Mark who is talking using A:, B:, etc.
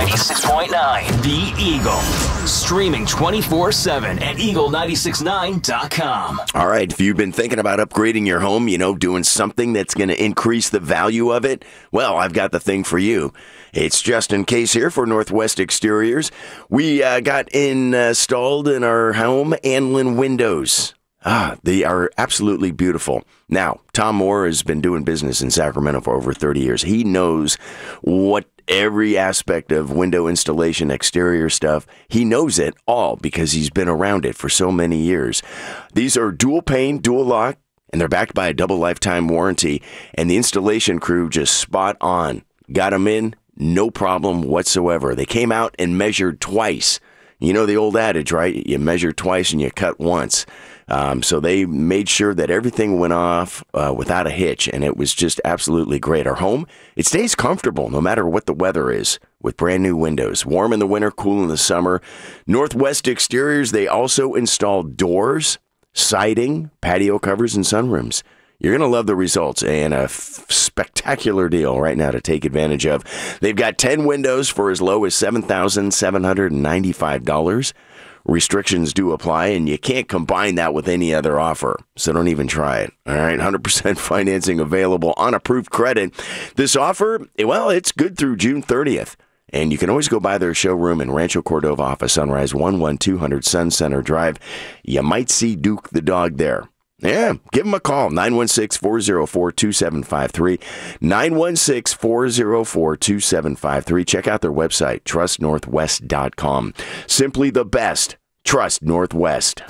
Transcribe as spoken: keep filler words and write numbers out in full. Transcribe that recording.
A: ninety-six point nine The Eagle. Streaming twenty-four seven at eagle nine six nine dot com.
B: All right, if you've been thinking about upgrading your home, you know, doing something that's going to increase the value of it, well, I've got the thing for you. It's Justin Case here for Northwest Exteriors. We uh, got installed in our home Anlin windows. Ah, they are absolutely beautiful. Now, Tom Moore has been doing business in Sacramento for over thirty years. He knows what every aspect of window installation, exterior stuff. He knows it all because he's been around it for so many years. These are dual pane, dual lock, and they're backed by a double lifetime warranty. And the installation crew just spot on. Got them in, no problem whatsoever. They came out and measured twice. You know the old adage, right? You measure twice and you cut once. Um, so they made sure that everything went off uh, without a hitch, and it was just absolutely great. Our home, it stays comfortable no matter what the weather is with brand new windows. Warm in the winter, cool in the summer. Northwest Exteriors, they also install doors, siding, patio covers, and sunrooms. You're going to love the results, and a f- spectacular deal right now to take advantage of. They've got ten windows for as low as seven thousand seven hundred ninety-five dollars. Restrictions do apply, and you can't combine that with any other offer, so don't even try it. All right, one hundred percent financing available on approved credit. This offer, well, it's good through June thirtieth, and you can always go by their showroom in Rancho Cordova off of Sunrise, one one two hundred Sun Center Drive. You might see Duke the dog there. Yeah, give them a call, nine one six, four oh four, two seven five three, nine one six, four oh four, two seven five three. Check out their website, trust northwest dot com. Simply the best. Trust Northwest.